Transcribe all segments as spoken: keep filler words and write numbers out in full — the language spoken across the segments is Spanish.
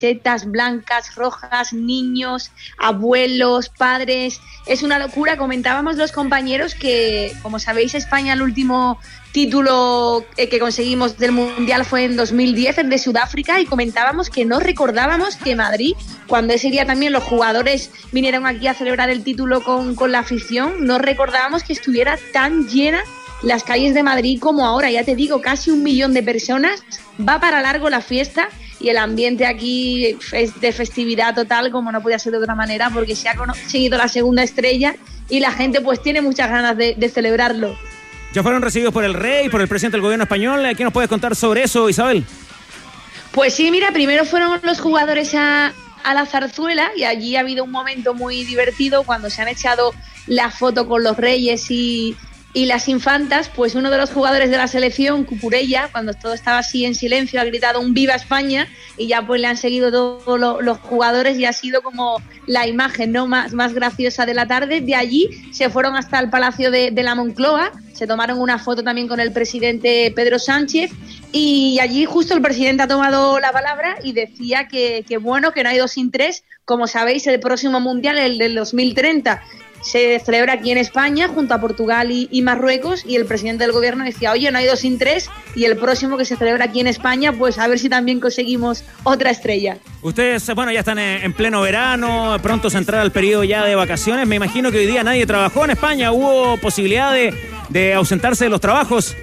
camisetas blancas, rojas, niños, abuelos, padres. Es una locura. Comentábamos los compañeros que, como sabéis, España el último título que conseguimos del Mundial fue en dos mil diez, el de Sudáfrica, y comentábamos que no recordábamos que Madrid, cuando ese día también los jugadores vinieron aquí a celebrar el título con, con la afición, no recordábamos que estuviera tan llena las calles de Madrid como ahora. Ya te digo, casi un millón de personas, va para largo la fiesta y el ambiente aquí es de festividad total, como no podía ser de otra manera, porque se ha conseguido la segunda estrella y la gente pues tiene muchas ganas de, de celebrarlo. Ya fueron recibidos por el rey, por el presidente del gobierno español. ¿Qué nos puedes contar sobre eso, Isabel? Pues sí, mira, primero fueron los jugadores a, a la zarzuela y allí ha habido un momento muy divertido cuando se han echado la foto con los reyes y, y las infantas. Pues uno de los jugadores de la selección, Cucurella, cuando todo estaba así en silencio, ha gritado un ¡Viva España! Y ya pues le han seguido todos lo, los jugadores y ha sido como la imagen, ¿no?, más, más graciosa de la tarde. De allí se fueron hasta el Palacio de, de la Moncloa, se tomaron una foto también con el presidente Pedro Sánchez y allí justo el presidente ha tomado la palabra y decía que, que bueno, que no hay dos sin tres. Como sabéis, el próximo Mundial, el del dos mil treinta, se celebra aquí en España junto a Portugal y, y Marruecos, y el presidente del gobierno decía, oye, no hay dos sin tres, y el próximo que se celebra aquí en España, pues a ver si también conseguimos otra estrella. Ustedes, bueno, ya están en pleno verano, pronto se entrará el periodo ya de vacaciones. Me imagino que hoy día nadie trabajó en España. ¿Hubo posibilidad de, de ausentarse de los trabajos?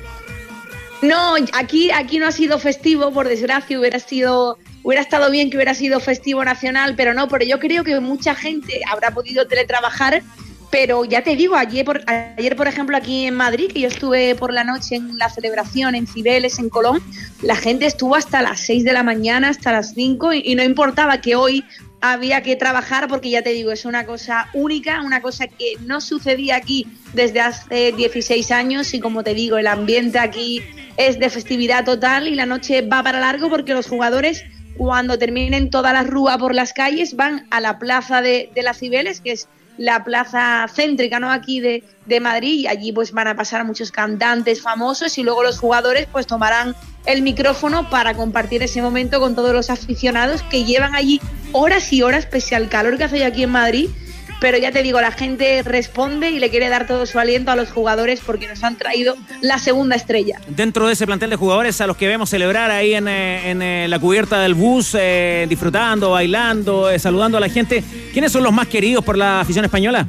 No, aquí, aquí no ha sido festivo, por desgracia. Hubiera sido, hubiera estado bien que hubiera sido festivo nacional, pero no, pero yo creo que mucha gente habrá podido teletrabajar. Pero ya te digo, ayer por, ayer, por ejemplo, aquí en Madrid, que yo estuve por la noche en la celebración en Cibeles, en Colón, la gente estuvo hasta las seis de la mañana, hasta las cinco, y, y no importaba que hoy había que trabajar, porque ya te digo, es una cosa única, una cosa que no sucedía aquí desde hace dieciséis años, y como te digo, el ambiente aquí es de festividad total y la noche va para largo, porque los jugadores, cuando terminen toda la rúa por las calles, van a la plaza de, de las Cibeles, que es la plaza céntrica, ¿no?, aquí de, de Madrid, y allí pues van a pasar muchos cantantes famosos y luego los jugadores pues tomarán el micrófono para compartir ese momento con todos los aficionados que llevan allí horas y horas, pese al calor que hace aquí en Madrid. Pero ya te digo, la gente responde y le quiere dar todo su aliento a los jugadores porque nos han traído la segunda estrella. Dentro de ese plantel de jugadores a los que vemos celebrar ahí en, en, en la cubierta del bus, eh, disfrutando, bailando, eh, saludando a la gente, ¿quiénes son los más queridos por la afición española?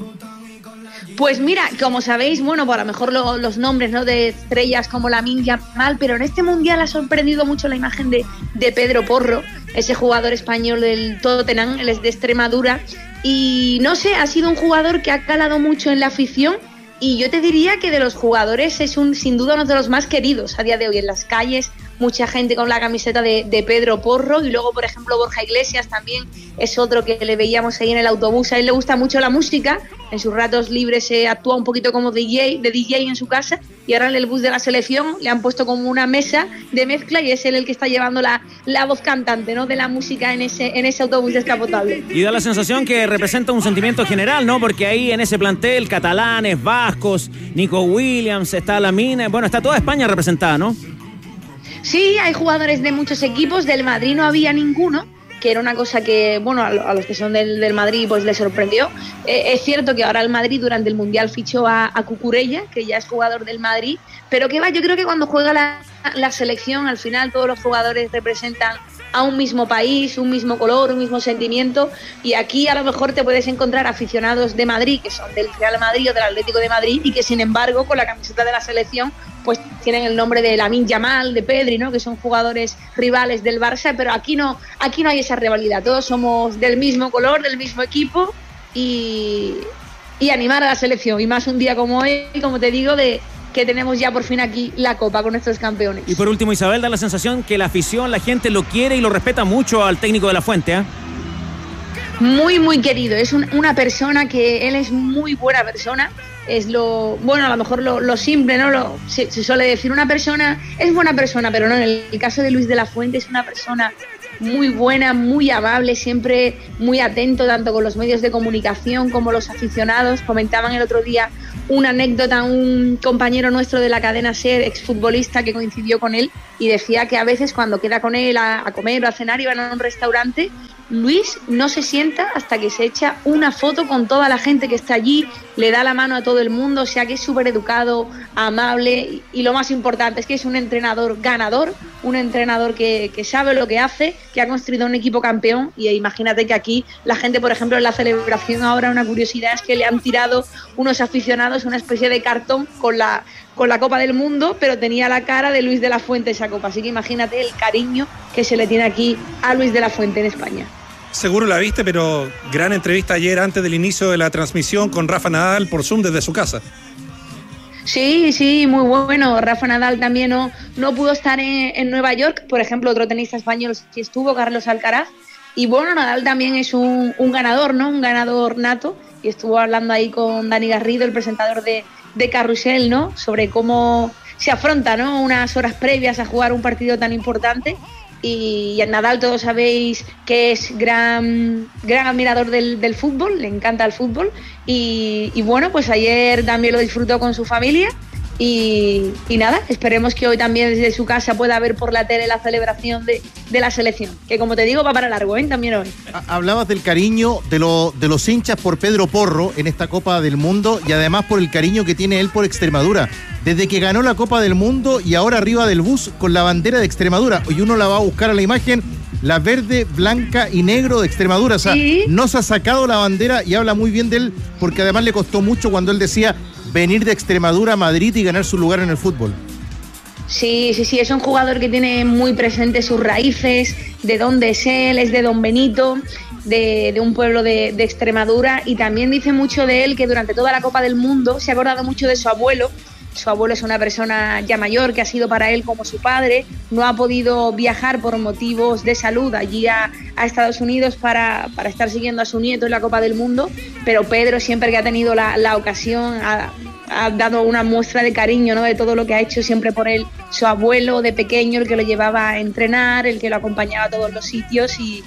Pues mira, como sabéis, bueno, por a lo mejor lo, los nombres, ¿no?, de estrellas como Lamine Yamal, pero en este Mundial ha sorprendido mucho la imagen de, de Pedro Porro, ese jugador español del Tottenham, él es de Extremadura, y no sé, ha sido un jugador que ha calado mucho en la afición, y yo te diría que de los jugadores es un, sin duda uno de los más queridos a día de hoy en las calles. Mucha gente con la camiseta de, de Pedro Porro, y luego, por ejemplo, Borja Iglesias también es otro que le veíamos ahí en el autobús. A él le gusta mucho la música, en sus ratos libres se actúa un poquito como D J, de D J en su casa, y ahora en el bus de la selección le han puesto como una mesa de mezcla y es él el que está llevando la, la voz cantante, ¿no?, de la música en ese, en ese autobús descapotable. Y da la sensación que representa un sentimiento general, ¿no?, porque ahí en ese plantel, catalanes, vascos, Nico Williams, está Lamine, bueno, está toda España representada, ¿no? Sí, hay jugadores de muchos equipos. Del Madrid no había ninguno, que era una cosa que, bueno, a los que son del, del Madrid pues les sorprendió. Eh, es cierto que ahora el Madrid durante el Mundial fichó a, a Cucurella, que ya es jugador del Madrid, pero que va, yo creo que cuando juega la, la selección, al final todos los jugadores representan a un mismo país, un mismo color, un mismo sentimiento, y aquí a lo mejor te puedes encontrar aficionados de Madrid que son del Real Madrid o del Atlético de Madrid y que sin embargo con la camiseta de la selección pues tienen el nombre de Lamine Yamal, de Pedri, ¿no?, que son jugadores rivales del Barça, pero aquí no, aquí no hay esa rivalidad, todos somos del mismo color, del mismo equipo, y, y animar a la selección, y más un día como hoy, como te digo, de que tenemos ya por fin aquí la Copa con nuestros campeones. Y por último, Isabel, da la sensación que la afición, la gente lo quiere y lo respeta mucho al técnico de la Fuente, ¿eh? Muy, muy querido. Es un, una persona que él es muy buena persona. Es lo, bueno, a lo mejor lo, lo simple, ¿no? Lo, se, se suele decir, una persona es buena persona, pero no, en el, el caso de Luis de la Fuente es una persona muy buena, muy amable, siempre muy atento tanto con los medios de comunicación como los aficionados. Comentaban el otro día una anécdota, un compañero nuestro de la cadena SER, exfutbolista, que coincidió con él, y decía que a veces cuando queda con él a, a comer o a cenar y van a un restaurante, Luis no se sienta hasta que se echa una foto con toda la gente que está allí, le da la mano a todo el mundo, o sea que es súper educado, amable, y, y lo más importante es que es un entrenador ganador, un entrenador que, que sabe lo que hace, que ha construido un equipo campeón. Y imagínate que aquí la gente, por ejemplo, en la celebración ahora, una curiosidad es que le han tirado unos aficionados una especie de cartón con la, con la Copa del Mundo, pero tenía la cara de Luis de la Fuente esa copa, así que imagínate el cariño que se le tiene aquí a Luis de la Fuente en España. Seguro la viste, pero gran entrevista ayer antes del inicio de la transmisión con Rafa Nadal por Zoom desde su casa. Sí, sí, muy bueno. Rafa Nadal también no, no pudo estar en, en Nueva York. Por ejemplo, otro tenista español sí estuvo, Carlos Alcaraz. Y bueno, Nadal también es un, un ganador, ¿no? Un ganador nato. Y estuvo hablando ahí con Dani Garrido, el presentador de, de Carrusel, ¿no? Sobre cómo se afronta, ¿no? Unas horas previas a jugar un partido tan importante. Y Nadal, todos sabéis que es gran, gran admirador del, del fútbol, le encanta el fútbol. Y, y bueno, pues ayer también lo disfrutó con su familia. Y, y nada, esperemos que hoy también desde su casa pueda ver por la tele la celebración de, de la selección, que como te digo va para largo, ¿eh? También hoy. Hablabas del cariño de, lo, de los hinchas por Pedro Porro en esta Copa del Mundo y además por el cariño que tiene él por Extremadura. Desde que ganó la Copa del Mundo y ahora arriba del bus con la bandera de Extremadura. Hoy uno la va a buscar a la imagen, la verde, blanca y negro de Extremadura. O sea, ¿sí? No se ha sacado la bandera y habla muy bien de él porque además le costó mucho cuando él decía venir de Extremadura a Madrid y ganar su lugar en el fútbol. Sí, sí, sí, es un jugador que tiene muy presente sus raíces, de dónde es él, es de Don Benito, de, de un pueblo de, de Extremadura, y también dice mucho de él que durante toda la Copa del Mundo se ha acordado mucho de su abuelo. Su abuelo es una persona ya mayor que ha sido para él como su padre, no ha podido viajar por motivos de salud allí a, a Estados Unidos para, para estar siguiendo a su nieto en la Copa del Mundo, pero Pedro siempre que ha tenido la, la ocasión ha, ha dado una muestra de cariño, ¿no? De todo lo que ha hecho siempre por él su abuelo de pequeño, el que lo llevaba a entrenar, el que lo acompañaba a todos los sitios. y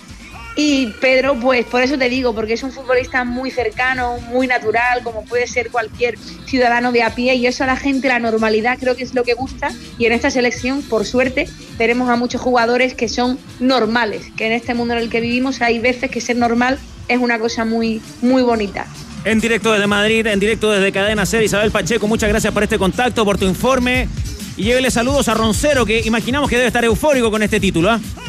Y Pedro, pues por eso te digo, porque es un futbolista muy cercano, muy natural, como puede ser cualquier ciudadano de a pie, y eso a la gente, la normalidad, creo que es lo que gusta. Y en esta selección, por suerte, tenemos a muchos jugadores que son normales, que en este mundo en el que vivimos hay veces que ser normal es una cosa muy, muy bonita. En directo desde Madrid, en directo desde Cadena SER, Isabel Pacheco, muchas gracias por este contacto, por tu informe, y llévele saludos a Roncero, que imaginamos que debe estar eufórico con este título, ¿ah? ¿eh?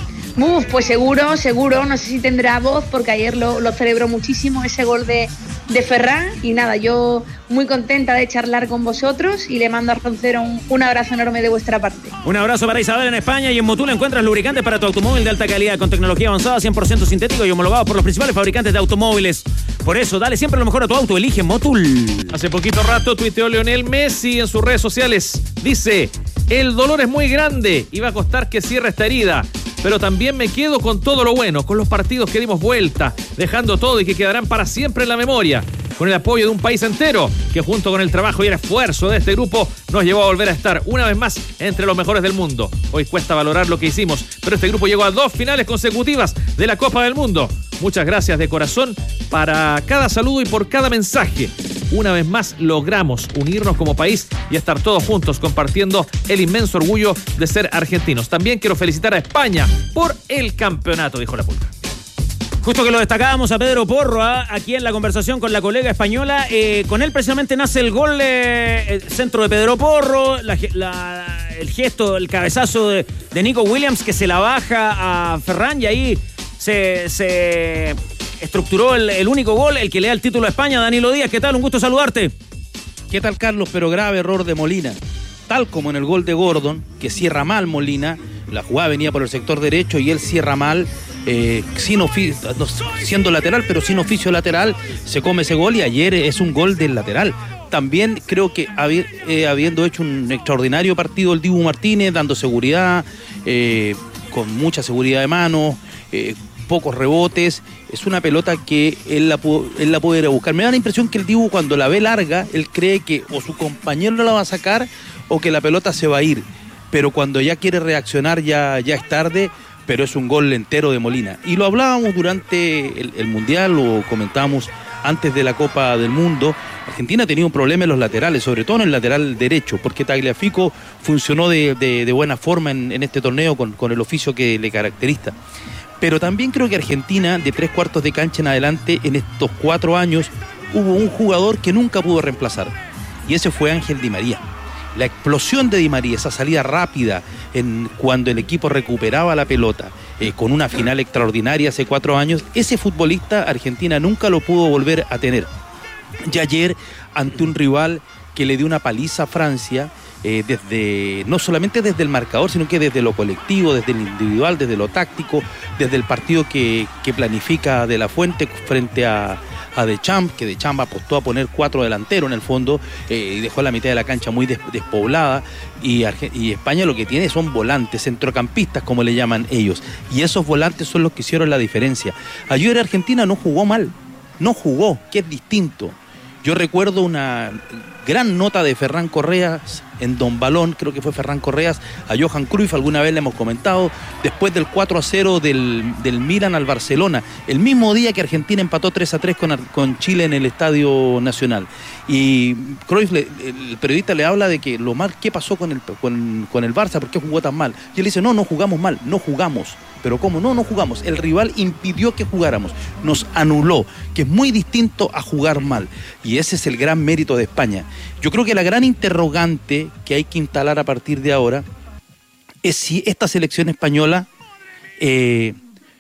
Uf, pues seguro, seguro, no sé si tendrá voz porque ayer lo, lo celebró muchísimo ese gol de, de Ferran, y nada, yo muy contenta de charlar con vosotros y le mando a Roncero un, un abrazo enorme de vuestra parte. Un abrazo para Isabel en España. Y en Motul encuentras lubricantes para tu automóvil de alta calidad con tecnología avanzada, cien por ciento sintético y homologado por los principales fabricantes de automóviles. Por eso, dale siempre lo mejor a tu auto, elige Motul. Hace poquito rato tuiteó Lionel Messi en sus redes sociales, dice: el dolor es muy grande y va a costar que cierre esta herida, pero también me quedo con todo lo bueno, con los partidos que dimos vuelta, dejando todo y que quedarán para siempre en la memoria, con el apoyo de un país entero, que junto con el trabajo y el esfuerzo de este grupo nos llevó a volver a estar una vez más entre los mejores del mundo. Hoy cuesta valorar lo que hicimos, pero este grupo llegó a dos finales consecutivas de la Copa del Mundo. Muchas gracias de corazón para cada saludo y por cada mensaje. Una vez más logramos unirnos como país y estar todos juntos compartiendo el inmenso orgullo de ser argentinos. También quiero felicitar a España por el campeonato, dijo la Pulga. Justo que lo destacábamos a Pedro Porro, ¿eh? Aquí en la conversación con la colega española. Eh, con él precisamente nace el gol, eh, el centro de Pedro Porro, la, la, el gesto, el cabezazo de, de Nico Williams que se la baja a Ferran, y ahí se, se estructuró el, el único gol, el que le da el título a España. Danilo Díaz, ¿qué tal? Un gusto saludarte. ¿Qué tal, Carlos? Pero grave error de Molina. Tal como en el gol de Gordon, que cierra mal Molina, la jugada venía por el sector derecho y él cierra mal, eh, sin oficio, siendo lateral, pero sin oficio lateral, se come ese gol, y ayer es un gol del lateral. También creo que habi, eh, habiendo hecho un extraordinario partido el Dibu Martínez, dando seguridad, eh, con mucha seguridad de mano, eh, pocos rebotes, es una pelota que él la, pudo, él la puede ir a buscar. Me da la impresión que el Dibu, cuando la ve larga, él cree que o su compañero la va a sacar o que la pelota se va a ir, pero cuando ya quiere reaccionar ya, ya es tarde, pero es un gol entero de Molina. Y lo hablábamos durante el, el Mundial, lo comentábamos antes de la Copa del Mundo. Argentina tenía un problema en los laterales, sobre todo en el lateral derecho, porque Tagliafico funcionó de, de, de buena forma en, en este torneo con, con el oficio que le caracteriza. Pero también creo que Argentina, de tres cuartos de cancha en adelante, en estos cuatro años, hubo un jugador que nunca pudo reemplazar, y ese fue Ángel Di María. La explosión de Di María, esa salida rápida en, cuando el equipo recuperaba la pelota, eh, con una final extraordinaria hace cuatro años, ese futbolista Argentina nunca lo pudo volver a tener. Y ayer, ante un rival que le dio una paliza a Francia, Eh, desde no solamente desde el marcador, sino que desde lo colectivo, desde el individual, desde lo táctico, desde el partido que, que planifica De La Fuente frente a, a Deschamps, que Deschamps apostó a poner cuatro delanteros en el fondo, eh, y dejó la mitad de la cancha muy des, despoblada, y, y España lo que tiene son volantes, centrocampistas como le llaman ellos, y esos volantes son los que hicieron la diferencia. Ayer Argentina no jugó mal, no jugó, que es distinto. Yo recuerdo una gran nota de Ferran Correas en Don Balón, creo que fue Ferran Correas, a Johan Cruyff, alguna vez le hemos comentado, después del cuatro a cero del, del Milan al Barcelona, el mismo día que Argentina empató tres a tres con, con Chile en el Estadio Nacional. Y Cruyff, le, el periodista le habla de que lo mal, ¿qué pasó con el, con, con el Barça? ¿Por qué jugó tan mal? Y él dice, no, no jugamos mal, no jugamos. ¿Pero cómo? No, no jugamos. El rival impidió que jugáramos, nos anuló, que es muy distinto a jugar mal. Y ese es el gran mérito de España. Yo creo que la gran interrogante que hay que instalar a partir de ahora es si esta selección española, eh,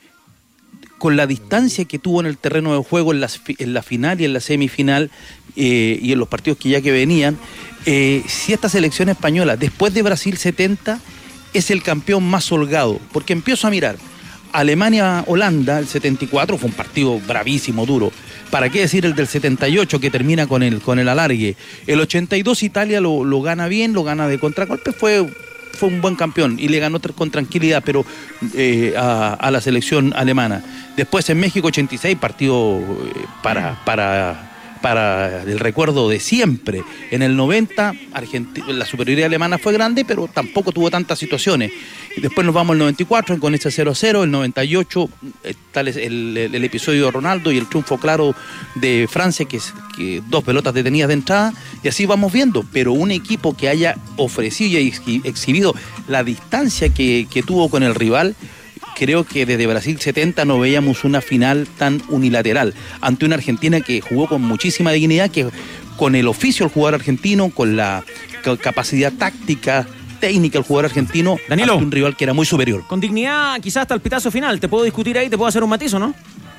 con la distancia que tuvo en el terreno de juego en, las, en la final y en la semifinal, eh, y en los partidos que ya que venían, eh, si esta selección española, después de Brasil setenta, es el campeón más holgado, porque empiezo a mirar Alemania-Holanda, el setenta y cuatro, fue un partido bravísimo, duro. ¿Para qué decir el del setenta y ocho, que termina con el, con el alargue? El ochenta y dos Italia lo, lo gana bien, lo gana de contragolpe, fue, fue un buen campeón y le ganó con tranquilidad, pero eh, a, a la selección alemana. Después en México ochenta y seis, partido eh, para... para para el recuerdo de siempre. En el noventa, Argentina, la superioridad alemana fue grande, pero tampoco tuvo tantas situaciones. Y después nos vamos al noventa y cuatro con ese cero a cero, el noventa y ocho, tal es el, el, el episodio de Ronaldo y el triunfo claro de Francia, que, es, que dos pelotas detenidas de entrada, y así vamos viendo. Pero un equipo que haya ofrecido y exhibido la distancia que, que tuvo con el rival, creo que desde Brasil setenta no veíamos una final tan unilateral ante una Argentina que jugó con muchísima dignidad, que con el oficio del jugador argentino, con la capacidad táctica, técnica del jugador argentino, Danilo, ante un rival que era muy superior. Con dignidad, quizás hasta el pitazo final. Te puedo discutir ahí, te puedo hacer un matiz, ¿o no?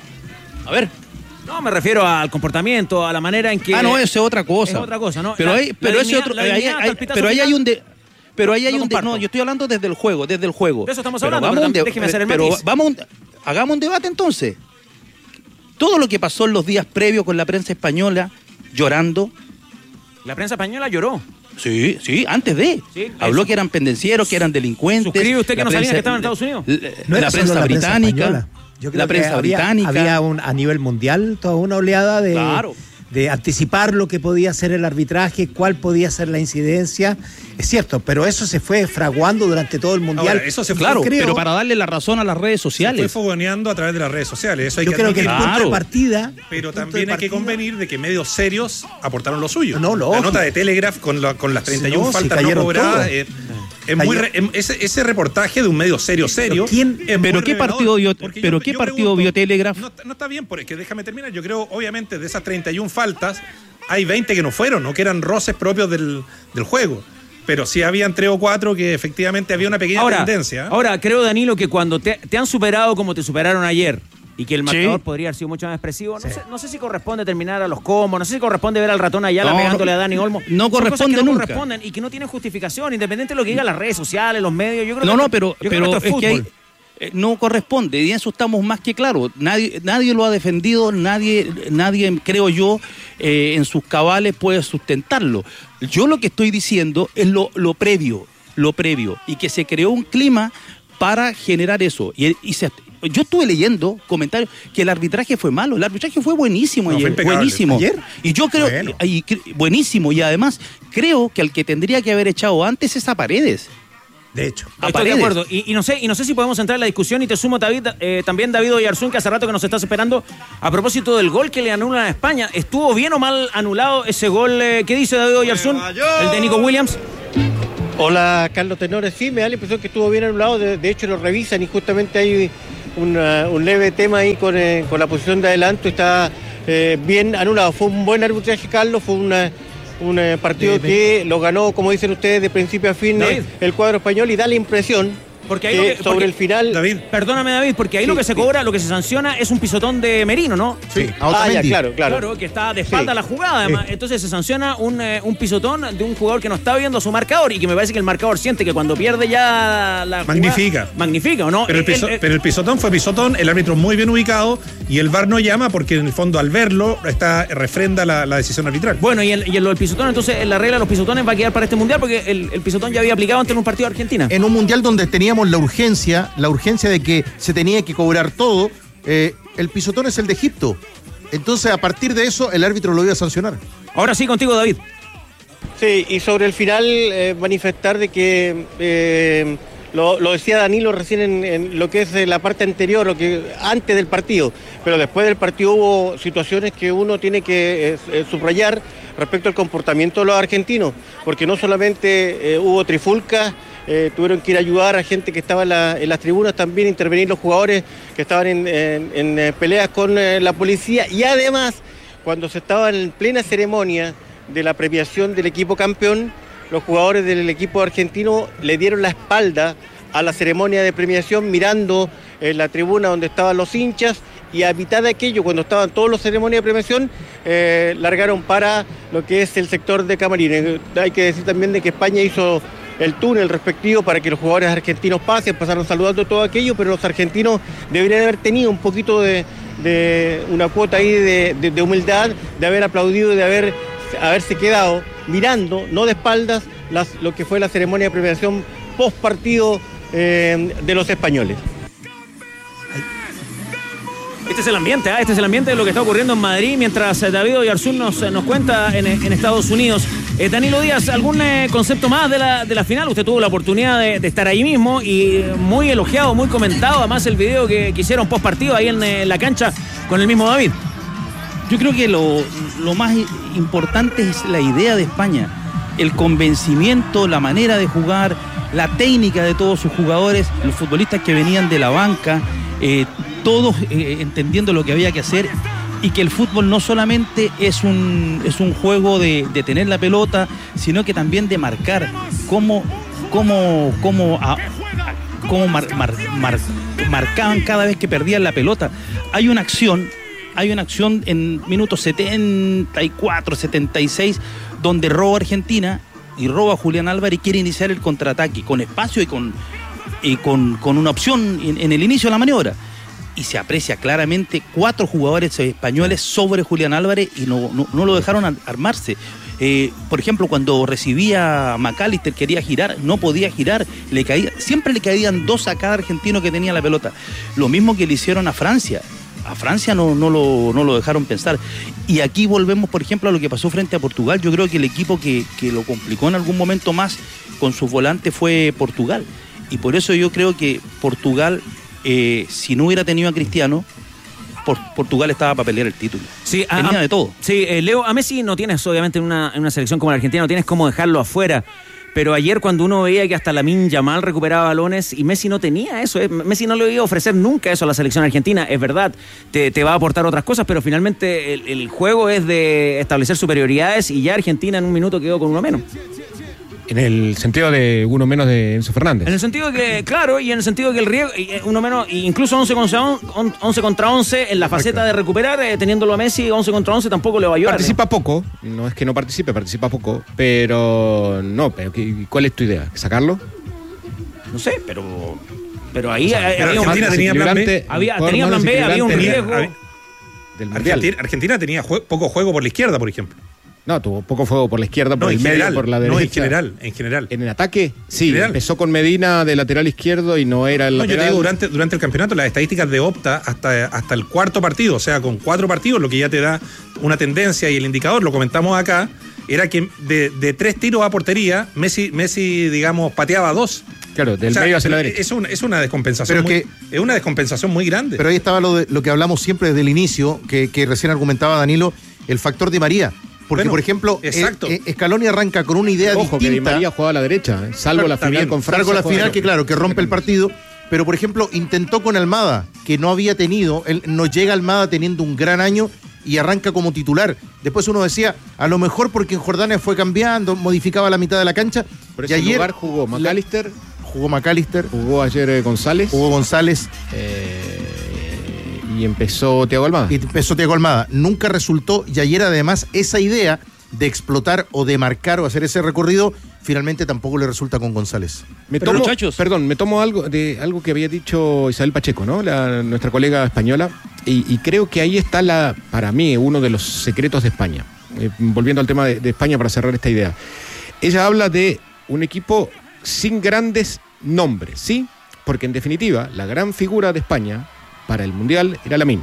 A ver. No, me refiero al comportamiento, a la manera en que... Ah, no, eso es otra cosa. Es otra cosa, ¿no? Pero la, ahí, pero la ese dignidad, otro, la ahí, dignidad hay, pero ahí hay un de... Pero ahí hay un de, no, yo estoy hablando desde el juego, desde el juego. De eso estamos pero hablando, vamos pero de, déjeme hacer el pero matiz. Vamos, un, hagamos un debate entonces. Todo lo que pasó en los días previos con la prensa española, llorando. La prensa española lloró. Sí, sí, antes de. Sí, habló eso. que eran pendencieros, que eran delincuentes. ¿Suscribe usted que la no sabía prensa, que estaban en Estados Unidos? La, No la era prensa solo la británica. Prensa Yo creo la prensa que había, británica. Había un, a nivel mundial toda una oleada de, Claro. de anticipar lo que podía ser el arbitraje, cuál podía ser la incidencia. Es cierto, pero eso se fue fraguando durante todo el mundial. Ahora, eso se fue, Claro, creo- pero para darle la razón a las redes se fue sociales. fogoneando a través de las redes sociales. Eso hay Yo que creo que el admitirlo. punto Claro. de partida. el Pero punto también de hay que partida- convenir de que medios serios aportaron lo suyo. No, la lógico. nota de Telegraph con, la- con las treinta y uno No, sí, faltas no cayeron cobradas. todos. eh, es muy re- em- ese, ese reportaje de un medio serio, serio. ¿quién- es pero muy qué revelador, partido vio- porque pero qué partido vio Telegraph? No, no está bien, porque déjame terminar. Yo creo, obviamente, de esas treinta y una faltas, hay veinte que no fueron, ¿no? Que eran roces propios del, del juego. Pero sí habían tres o cuatro que efectivamente había una pequeña Ahora, tendencia. ¿eh? ahora, creo, Danilo, que cuando te, te han superado como te superaron ayer y que el marcador Sí. podría haber sido mucho más expresivo, no, sé, no sé si corresponde terminar a los combos, no sé si corresponde ver al ratón Ayala No, pegándole no, a Dani Olmo. no Son cosas corresponde que no nunca. corresponden y que no tienen justificación, independiente de lo que digan las redes sociales, los medios. Yo creo No, que no, esto- pero, yo creo pero que es esto que hay- fútbol. eh, no corresponde, y en eso estamos más que claros. Nadie, nadie lo ha defendido, nadie, nadie, creo yo, eh, en sus cabales puede sustentarlo. Yo lo que estoy diciendo es lo, lo previo, lo previo, y que se creó un clima para generar eso. Y, y se, yo estuve leyendo comentarios que el arbitraje fue malo. El arbitraje fue buenísimo No, fue ayer, impecable. buenísimo. ¿Ayer? Y yo creo, Bueno. y- y- buenísimo, y además creo que al que tendría que haber echado antes es a Paredes. De hecho. Estoy Paredes. de acuerdo. Y, y no sé, y no sé si podemos entrar en la discusión y te sumo David, eh, también David Oyarzún, que hace rato que nos estás esperando, a propósito del gol que le anulan a España. ¿Estuvo bien o mal anulado ese gol? Eh, ¿Qué dice David Oyarzún? El de Nico Williams. Hola, Carlos Tenores. Sí, me da la impresión que estuvo bien anulado. De, de hecho, lo revisan y justamente hay una, un leve tema ahí con, eh, con la posición de adelanto. Está eh, bien anulado. Fue un buen arbitraje, Carlos. Fue una, un eh, partido que lo ganó, como dicen ustedes, de principio a fin eh, el cuadro español, y da la impresión Porque ahí que lo que, sobre porque, el final... David. Perdóname, David, porque ahí Sí, lo que se sí. cobra, lo que se sanciona es un pisotón de Merino, ¿no? Sí, a Ah, ya, Otamendi. claro, claro. Claro, que está de espalda Sí. a la jugada, además. Entonces se sanciona un, eh, un pisotón de un jugador que no está viendo su marcador y que me parece que el marcador siente que cuando pierde ya la jugada- Magnifica. Magnifica, ¿o no? Pero el, piso- El- el- pero el pisotón fue pisotón, el árbitro muy bien ubicado y el V A R no llama porque en el fondo al verlo está refrenda la, la decisión arbitral. Bueno, y el, y el, el pisotón, entonces en la regla de los pisotones va a quedar para este mundial porque el, el pisotón ya había aplicado antes en un partido de Argentina. En un mundial donde teníamos la urgencia, la urgencia de que se tenía que cobrar todo, eh, el pisotón es el de Egipto. Entonces, a partir de eso, el árbitro lo iba a sancionar. Ahora sí, contigo, David. Sí, y sobre el final eh, manifestar de que eh, lo, lo decía Danilo recién en, en lo que es eh, la parte anterior, lo que antes del partido, pero después del partido hubo situaciones que uno tiene que eh, eh, subrayar respecto al comportamiento de los argentinos, porque no solamente eh, hubo trifulcas, eh, tuvieron que ir a ayudar a gente que estaba en, la- en las tribunas, también intervenir los jugadores que estaban en, en- en, eh, peleas con eh, la policía, y además cuando se estaba en plena ceremonia de la premiación del equipo campeón, los jugadores del equipo argentino le dieron la espalda a la ceremonia de premiación mirando en la tribuna donde estaban los hinchas, y a mitad de aquello, cuando estaban todos los ceremonias de premiación, eh, largaron para lo que es el sector de camarines. Hay que decir también de que España hizo el túnel respectivo para que los jugadores argentinos pasen, pasaron saludando todo aquello, pero los argentinos deberían haber tenido un poquito de, de una cuota ahí de, de- de humildad, de haber aplaudido y de haber, haberse quedado mirando, no de espaldas, las, lo que fue la ceremonia de premiación post partido eh, de los españoles. Este es el ambiente, ¿ah? Este es el ambiente de lo que está ocurriendo en Madrid, mientras eh, David Oyarzún nos, eh, nos cuenta en, en Estados Unidos. Eh, Danilo Díaz, ¿algún eh, concepto más de la, de la final? Usted tuvo la oportunidad de, de estar ahí mismo y eh, muy elogiado, muy comentado, además el video que, que hicieron post partido ahí en eh, la cancha con el mismo David. Yo creo que lo, lo más importante es la idea de España, el convencimiento, la manera de jugar, la técnica de todos sus jugadores, los futbolistas que venían de la banca, eh, todos eh, entendiendo lo que había que hacer, y que el fútbol no solamente es un, es un juego de, de tener la pelota, sino que también de marcar, cómo, cómo, cómo, a- a- cómo mar- mar- mar- marcaban cada vez que perdían la pelota. Hay una acción, hay una acción en minutos setenta y cuatro, setenta y seis, donde roba Argentina y roba Julián Álvarez y quiere iniciar el contraataque con espacio y con, y con, con una opción en, en el inicio de la maniobra. Y se aprecia claramente cuatro jugadores españoles sobre Julián Álvarez y no, no, no lo dejaron ar- armarse. Eh, por ejemplo, cuando recibía a McAllister, quería girar, no podía girar, le caía, siempre le caían dos a cada argentino que tenía la pelota. Lo mismo que le hicieron a Francia. A Francia no, no, lo, no lo dejaron pensar. Y aquí volvemos, por ejemplo, a lo que pasó frente a Portugal. Yo creo que el equipo que, que lo complicó en algún momento más con sus volantes fue Portugal. Y por eso yo creo que Portugal, eh, si no hubiera tenido a Cristiano, por, Portugal estaba para pelear el título. Sí, a- Tenía a- de todo. Sí, eh, Leo, a Messi no tienes, obviamente, en una, en una selección como la Argentina, no tienes cómo dejarlo afuera. Pero ayer cuando uno veía que hasta Lamine Yamal recuperaba balones y Messi no tenía eso, eh, Messi no le iba a ofrecer nunca eso a la selección argentina, es verdad, te, te va a aportar otras cosas, pero finalmente el, el juego es de establecer superioridades y ya Argentina en un minuto quedó con uno menos. En el sentido de uno menos de Enzo Fernández. En el sentido de que, claro, y en el sentido de que el riesgo, y, eh, uno menos, e incluso once contra once en la faceta Correcto. de recuperar, eh, teniéndolo a Messi once contra once tampoco le va a ayudar. Participa poco, no es que no participe, participa poco, pero no, pero ¿qué- ¿cuál es tu idea? ¿Sacarlo? No sé, pero pero ahí O sea, eh, pero había un- Argentina tenía plan B. había- Jugador tenía más plan B, había un desequilibrante riesgo. Había- del Mundial. Argentina, Argentina tenía jue- poco juego por la izquierda, por ejemplo. No, tuvo poco fuego por la izquierda, por No, el en medio, general, por la no, derecha. en general, en general. En el ataque, sí, general. empezó con Medina de lateral izquierdo y no era el No, yo te lateral. digo, durante, durante el campeonato, las estadísticas de Opta hasta, hasta el cuarto partido, o sea, con cuatro partidos, lo que ya te da una tendencia y el indicador, lo comentamos acá, era que de, de tres tiros a portería, Messi, Messi, digamos, pateaba dos. Claro, del O sea, medio hacia la derecha. Es, un, es una descompensación Pero muy, que- es una descompensación muy grande. Pero ahí estaba lo, de, lo que hablamos siempre desde el inicio, que, que recién argumentaba Danilo, el factor Di María. Porque, Bueno, por ejemplo, exacto. eh, eh, Scaloni arranca con una idea Ojo, que Di distinta. María jugaba a la derecha, ¿eh? salvo Claro, la está final bien. con Francia. Salvo la juega- final, que claro, que rompe el partido. Pero, por ejemplo, intentó con Almada, que no había tenido, él no llega Almada teniendo un gran año y arranca como titular. Después uno decía, a lo mejor porque en Jordania fue cambiando, modificaba la mitad de la cancha. Por y ese ayer lugar jugó McAllister, jugó McAllister, jugó ayer eh, González jugó González eh, y empezó Thiago Almada. y empezó Thiago Almada. Nunca resultó, y ayer además esa idea de explotar o de marcar o hacer ese recorrido, finalmente tampoco le resulta con González. Me Pero, tomo, muchachos. perdón, me tomo algo de algo que había dicho Isabel Pacheco, ¿no? La, nuestra colega española, y, y creo que ahí está la, para mí, uno de los secretos de España. Eh, volviendo al tema de, de España para cerrar esta idea. Ella habla de un equipo sin grandes nombres, ¿sí? Porque en definitiva, la gran figura de España para el Mundial era Lamine.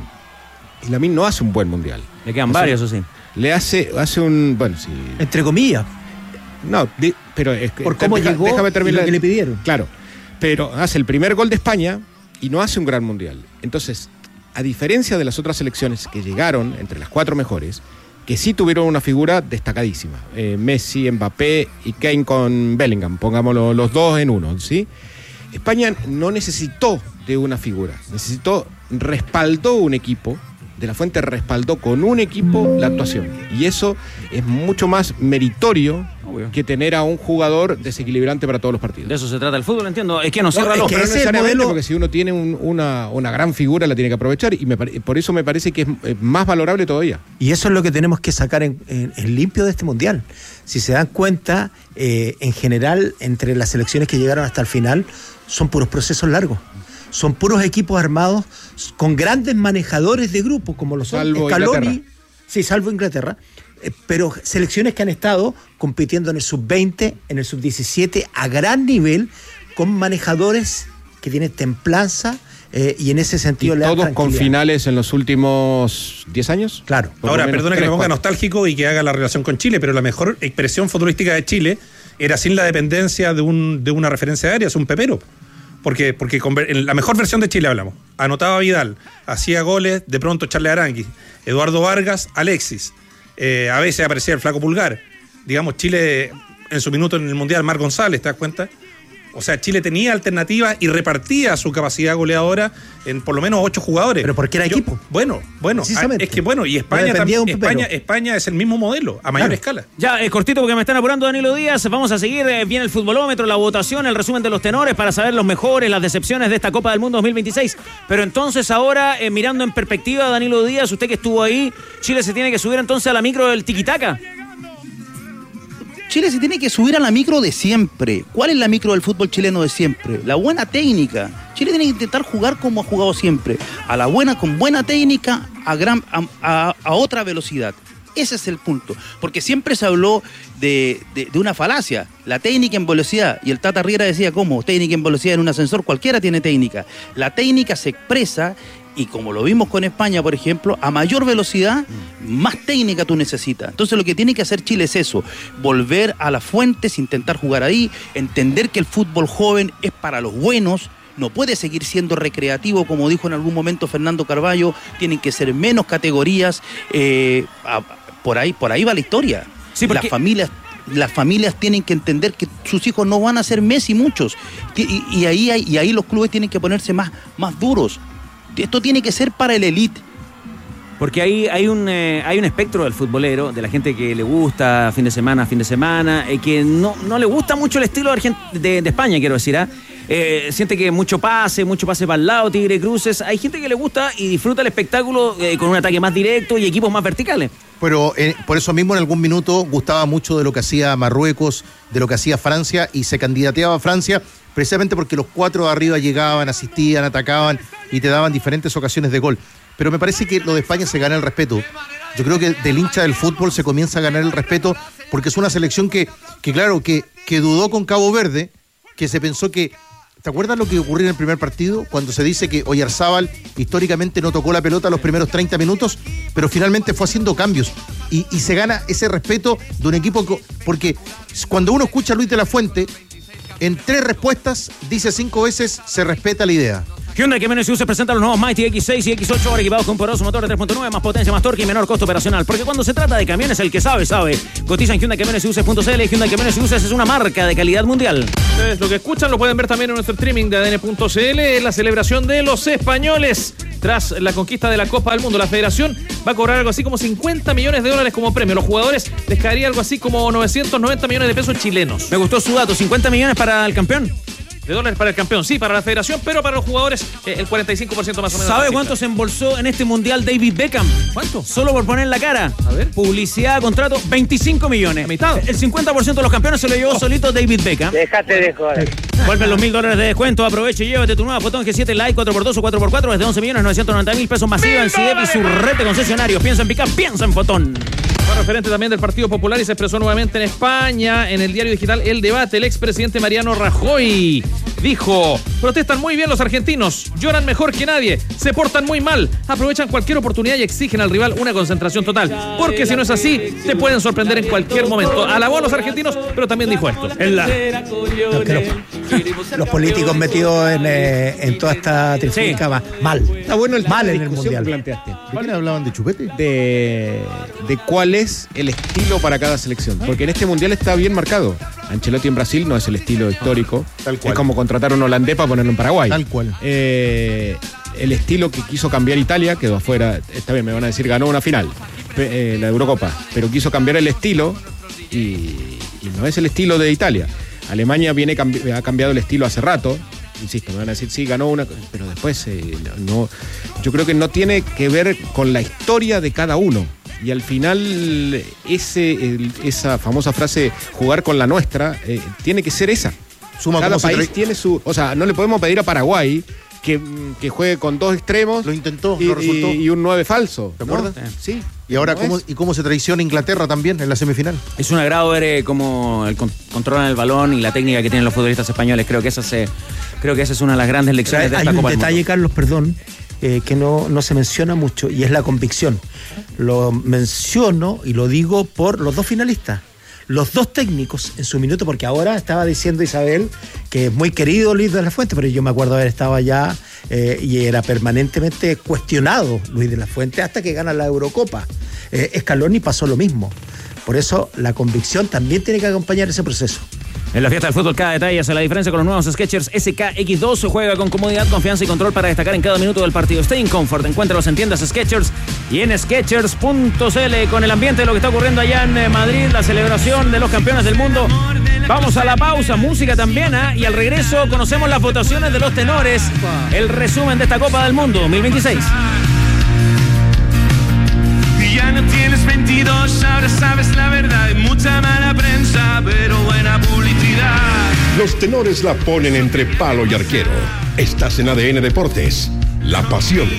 Y Lamine no hace un buen Mundial. Le quedan O sea, varios, eso sí. Le hace, hace un, bueno, sí. Entre comillas, No, di- pero es que por cómo deja- llegó déjame y terminar. lo que le pidieron. Claro, pero hace el primer gol de España y no hace un gran mundial. Entonces, a diferencia de las otras selecciones que llegaron entre las cuatro mejores, que sí tuvieron una figura destacadísima, eh, Messi, Mbappé y Kane con Bellingham, pongámoslo los dos en uno, ¿sí? España no necesitó de una figura, necesitó, respaldó un equipo. De la Fuente respaldó con un equipo la actuación. Y eso es mucho más meritorio Obvio. que tener a un jugador desequilibrante para todos los partidos. De eso se trata el fútbol, entiendo. Es que nos cierra es los... que Pero no ese es el necesariamente, modelo- porque si uno tiene un- una, una gran figura la tiene que aprovechar y me pare- por eso me parece que es eh, más valorable todavía. Y eso es lo que tenemos que sacar en, en- en limpio de este mundial. Si se dan cuenta, eh, en general, entre las selecciones que llegaron hasta el final, son puros procesos largos. Son puros equipos armados con grandes manejadores de grupos, como lo son Salvo Scaloni, Inglaterra. sí, salvo Inglaterra, eh, pero selecciones que han estado compitiendo en el sub veinte, en el sub diecisiete, a gran nivel, con manejadores que tienen templanza eh, y en ese Y sentido le dan todos con tranquilidad. finales en los últimos diez años. Claro. Por lo Ahora, menos perdona que tres, me ponga cuatro. nostálgico y que haga la relación con Chile, pero la mejor expresión futbolística de Chile era sin la dependencia de, un, de una referencia de área, es un pepero. Porque, porque con- en la mejor versión de Chile hablamos. Anotaba Vidal, hacía goles, de pronto Charles Arangui, Eduardo Vargas, Alexis. Eh, a veces aparecía el Flaco Pulgar. Digamos, Chile en su minuto en el Mundial, Mar González, ¿te das cuenta? O sea, Chile tenía alternativas y repartía su capacidad goleadora en por lo menos ocho jugadores. Pero porque era Yo- equipo. Bueno, bueno. Precisamente. Es que bueno, y No España dependía de un también. pepero. España, España es el mismo modelo, a mayor Claro. escala. Ya, es cortito porque me están apurando, Danilo Díaz. Vamos a seguir. eh, Viene el futbolómetro, la votación, el resumen de los tenores para saber los mejores, las decepciones de esta Copa del Mundo dos mil veintiséis. Pero entonces ahora, eh, mirando en perspectiva, Danilo Díaz, usted que estuvo ahí, Chile se tiene que subir entonces a la micro del tiquitaca. Chile se tiene que subir a la micro de siempre. ¿Cuál es la micro del fútbol chileno de siempre? La buena técnica. Chile tiene que intentar jugar como ha jugado siempre. A la buena, con buena técnica, a, gran, a, a- a otra velocidad. Ese es el punto. Porque siempre se habló de, de- de una falacia. La técnica en velocidad. Y el Tata Riera decía, ¿cómo? Técnica en velocidad en un ascensor. Cualquiera tiene técnica. La técnica se expresa. Y como lo vimos con España, por ejemplo, a mayor velocidad, más técnica tú necesitas. Entonces lo que tiene que hacer Chile es eso, volver a las fuentes, intentar jugar ahí, entender que el fútbol joven es para los buenos, no puede seguir siendo recreativo, como dijo en algún momento Fernando Carballo, tienen que ser menos categorías, eh, a- por ahí, por ahí va la historia. Sí, porque- Las familias... Las familias tienen que entender que sus hijos no van a ser Messi muchos. Y, y- y ahí, hay- y ahí los clubes tienen que ponerse más, más duros. Esto tiene que ser para el elite. Porque hay, hay, un, eh, hay un espectro del futbolero, de la gente que le gusta fin de semana, fin de semana, eh, que no, no le gusta mucho el estilo de, Argent- de, de España, quiero decir. ¿ah? Eh, siente que mucho pase, mucho pase para el lado, tigre cruces. Hay gente que le gusta y disfruta el espectáculo eh, con un ataque más directo y equipos más verticales. Pero eh, por eso mismo en algún minuto gustaba mucho de lo que hacía Marruecos, de lo que hacía Francia, y se candidateaba a Francia precisamente porque los cuatro de arriba llegaban, asistían, atacaban y te daban diferentes ocasiones de gol. Pero me parece que lo de España se gana el respeto. Yo creo que del hincha del fútbol se comienza a ganar el respeto porque es una selección que, que claro, que, que dudó con Cabo Verde, que se pensó que... ¿Te acuerdas lo que ocurrió en el primer partido? Cuando se dice que Oyarzábal históricamente no tocó la pelota los primeros treinta minutos, pero finalmente fue haciendo cambios. Y, y se gana ese respeto de un equipo... co- Porque cuando uno escucha a Luis de la Fuente, En tres respuestas, dice cinco veces, se respeta la idea. Hyundai Camiones y Buses presenta los nuevos Mighty X seis y X ocho, ahora equipados con un poderoso motor de tres punto nueve, más potencia, más torque y menor costo operacional. Porque cuando se trata de camiones, el que sabe, sabe. Cotiza en Hyundai Camiones y Buses punto c l. Hyundai Camiones y Buses es una marca de calidad mundial. Ustedes lo que escuchan lo pueden ver también en nuestro streaming de A D N punto c l. En la celebración de los españoles tras la conquista de la Copa del Mundo. La federación va a cobrar algo así como cincuenta millones de dólares como premio. Los jugadores les caería algo así como novecientos noventa millones de pesos chilenos. Me gustó su dato, cincuenta millones para el campeón. De dólares para el campeón, sí, para la federación, pero para los jugadores eh, el cuarenta y cinco por ciento más o menos. ¿Sabe cuánto se embolsó en este mundial David Beckham? ¿Cuánto? Solo por poner la cara. A ver. Publicidad, contrato, veinticinco millones. ¿La mitad? El cincuenta por ciento de los campeones se lo llevó oh. solito David Beckham. Déjate de joder. Vuelven los mil dólares de descuento. Aproveche y llévate tu nueva Fotón G siete Lite cuatro por dos o cuatro por cuatro desde once millones novecientos noventa mil pesos masiva en C I D E P y su red de concesionarios. Piensa en picar, piensa en Fotón. Fue referente también del Partido Popular y se expresó nuevamente en España, en el diario digital El Debate. El expresidente Mariano Rajoy dijo: protestan muy bien los argentinos, lloran mejor que nadie, se portan muy mal, aprovechan cualquier oportunidad y exigen al rival una concentración total, porque si no es así, te pueden sorprender en cualquier momento. Alabó a los argentinos, pero también dijo esto. En la... No, que los, los políticos metidos en, eh, en toda esta trifulca, sí. mal. Está bueno el mal en el discusión mundial. que planteaste. ¿De quién hablaban? ¿De chupete? De, de cuál es el estilo para cada selección. Porque en este mundial está bien marcado. Ancelotti en Brasil no es el estilo histórico. Tal cual. Es como contratar a un holandés para ponerlo en Paraguay. Tal cual. Eh, el estilo que quiso cambiar Italia, quedó afuera. Está bien, me van a decir, ganó una final, eh, la Eurocopa. Pero quiso cambiar el estilo y, y no es el estilo de Italia. Alemania viene cambi- ha cambiado el estilo hace rato. Insisto, me van a decir, sí, ganó una, pero después eh, no. Yo creo que no tiene que ver con la historia de cada uno. Y al final, ese, el, esa famosa frase, jugar con la nuestra, eh, tiene que ser esa. Suma Cada país tra- tiene su... O sea, no le podemos pedir a Paraguay que, que juegue con dos extremos. Lo intentó, y, no resultó. Y, y un nueve falso. ¿Te acuerdas? ¿No? Sí. Y ahora, no ¿cómo, es. ¿y cómo se traiciona Inglaterra también en la semifinal? Es un agrado ver eh, cómo el con- controlan el balón y la técnica que tienen los futbolistas españoles. Creo que esa, se, creo que esa es una de las grandes lecciones Hay, de hay esta un Copa del detalle, Mundo. Carlos, perdón, eh, que no, no se menciona mucho, y es la convicción. Lo menciono y lo digo por los dos finalistas. Los dos técnicos en su minuto, porque ahora estaba diciendo Isabel que es muy querido Luis de la Fuente, pero yo me acuerdo haber estado allá eh, y era permanentemente cuestionado Luis de la Fuente hasta que gana la Eurocopa. Eh, Scaloni pasó lo mismo. Por eso la convicción también tiene que acompañar ese proceso. En la fiesta del fútbol cada detalle hace la diferencia con los nuevos Skechers S K X dos. Juega con comodidad, confianza y control para destacar en cada minuto del partido. Stay in comfort. Encuéntralos en tiendas Skechers y en Skechers punto c l. Con el ambiente de lo que está ocurriendo allá en Madrid, la celebración de los campeones del mundo. Vamos a la pausa, música también, ¿eh? Y al regreso conocemos las votaciones de los tenores. El resumen de esta Copa del Mundo dos mil veintiséis. Ya no tienes veintidós, ahora sabes la verdad. Hay mucha mala prensa, pero buena publicidad. Los tenores la ponen entre palo y arquero. Estás en A D N Deportes, la pasión